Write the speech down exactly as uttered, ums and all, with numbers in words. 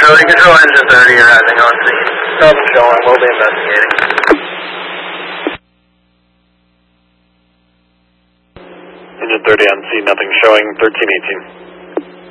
Trinity Control, Engine thirty, arriving on scene. Nothing showing, we'll be investigating. Engine thirty on scene, nothing showing, thirteen eighteen.